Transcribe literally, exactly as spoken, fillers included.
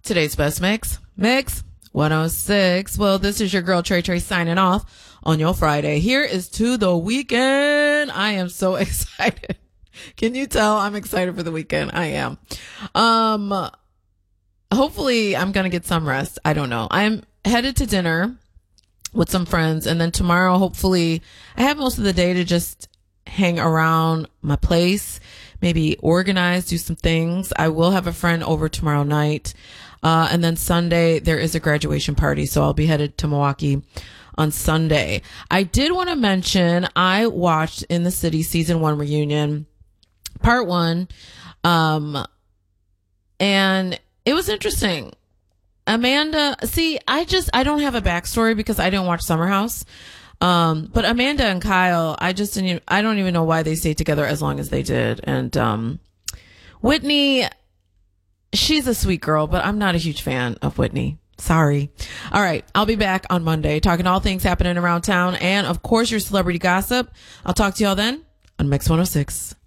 Today's best mix, Mix one oh six. Well, this is your girl Trey Trey signing off on your Friday. Here is to the weekend. I am so excited. Can you tell I'm excited for the weekend? I am. Um, hopefully I'm going to get some rest. I don't know. I'm headed to dinner with some friends, and then tomorrow, hopefully I have most of the day to just hang around my place, maybe organize, do some things. I will have a friend over tomorrow night. Uh, and then Sunday, there is a graduation party. So I'll be headed to Milwaukee on Sunday. I did want to mention, I watched In the City season one reunion, part one. Um, and it was interesting. Amanda, see, I just, I don't have a backstory because I didn't watch Summer House. Um, but Amanda and Kyle, I just didn't, even, I don't even know why they stayed together as long as they did. And, um, Whitney, she's a sweet girl, but I'm not a huge fan of Whitney. Sorry. All right. I'll be back on Monday talking all things happening around town and, of course, your celebrity gossip. I'll talk to y'all then on Mix one oh six.